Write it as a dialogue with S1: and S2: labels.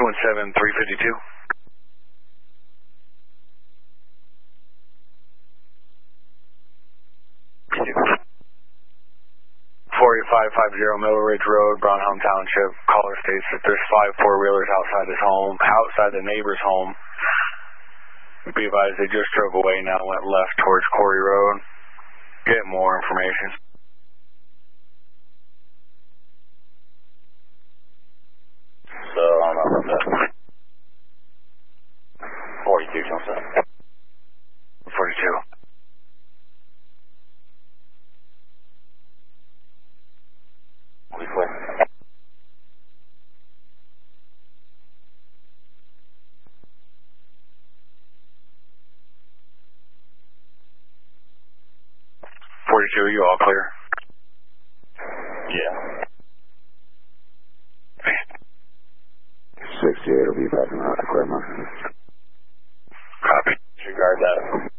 S1: 217-352. 4550 Miller Ridge Road, Brownhelm Township. Caller states that there's 5 four-wheelers outside his home, outside the neighbor's home. Be advised they just drove away now, went left towards Quarry Road. Get more information.
S2: So I'm up at the 42, Johnson.
S1: 42.
S2: We clear.
S1: You all clear?
S2: Yeah.
S3: 68 will be back in the clear, man.
S1: Copy.
S2: Disregard that.